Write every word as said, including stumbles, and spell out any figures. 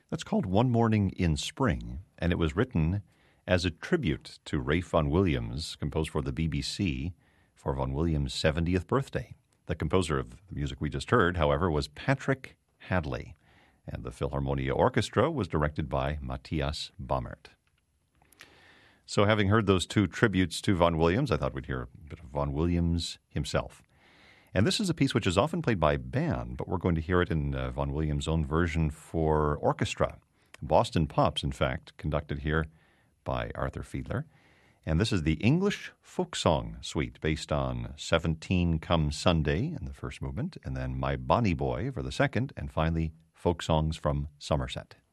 That's called One Morning in Spring, and it was written as a tribute to Ralph Vaughan Williams, composed for the B B C for Vaughan Williams' seventieth birthday. The composer of the music we just heard, however, was Patrick Hadley, and the Philharmonia Orchestra was directed by Matthias Baumert. So having heard those two tributes to Vaughan Williams, I thought we'd hear a bit of Vaughan Williams himself. And this is a piece which is often played by band, but we're going to hear it in uh, Vaughan Williams' own version for orchestra. Boston Pops, in fact, conducted here by Arthur Fiedler. And this is the English Folk Song Suite, based on seventeen Come Sunday in the first movement, and then My Bonnie Boy for the second, and finally Folk Songs from Somerset.